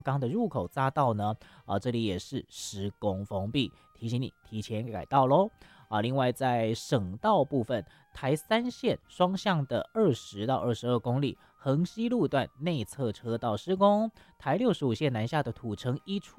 刚的入口匝道呢，这里也是施工封闭，提醒你提前改道喽。另外在省道部分，台3线双向的20到22公里，横溪路段内侧车道施工，台65线南下的土城一出